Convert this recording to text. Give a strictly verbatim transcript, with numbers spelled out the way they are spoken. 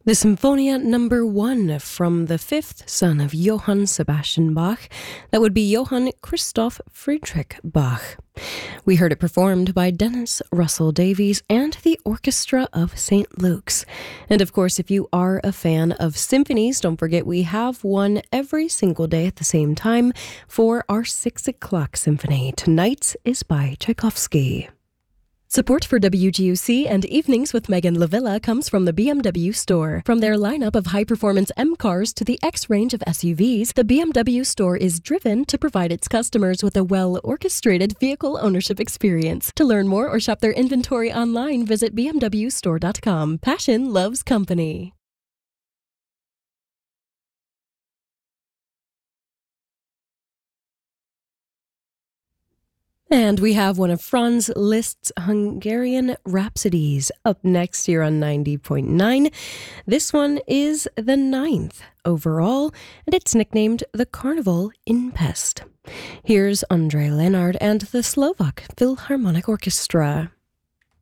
The Symphonia number one from the fifth son of Johann Sebastian Bach. That would be Johann Christoph Friedrich Bach. We heard it performed by Dennis Russell Davies and the Orchestra of Saint Luke's. And of course, if you are a fan of symphonies, don't forget we have one every single day at the same time for our six o'clock symphony. Tonight's is by Tchaikovsky. Support for W G U C and Evenings with Megan Lavilla comes from the B M W store. From their lineup of high-performance M cars to the X range of S U Vs, the B M W store is driven to provide its customers with a well-orchestrated vehicle ownership experience. To learn more or shop their inventory online, visit b m w store dot com. Passion loves company. And we have one of Franz Liszt's Hungarian Rhapsodies up next here on ninety point nine. This one is the ninth overall, and it's nicknamed the Carnival in Pest. Here's André Leonard and the Slovak Philharmonic Orchestra.